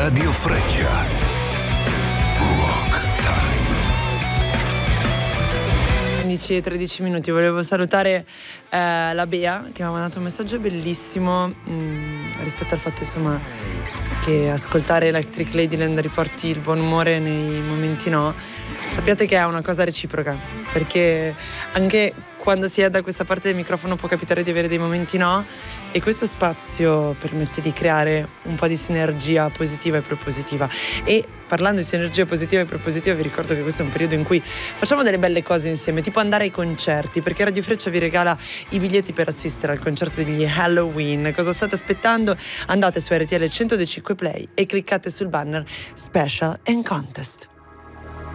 Radio Freccia. Rock Time. 15 e 13 minuti. Volevo salutare la Bea, che mi ha mandato un messaggio bellissimo rispetto al fatto, insomma, che ascoltare Electric Ladyland riporti il buon umore nei momenti no. Sappiate che è una cosa reciproca, perché anche quando si è da questa parte del microfono può capitare di avere dei momenti no, e questo spazio permette di creare un po' di sinergia positiva e propositiva. E parlando di sinergia positiva e propositiva, vi ricordo che questo è un periodo in cui facciamo delle belle cose insieme, tipo andare ai concerti, perché Radio Freccia vi regala i biglietti per assistere al concerto degli Halloween. Cosa state aspettando? Andate su RTL 105 Play e cliccate sul banner Special and Contest.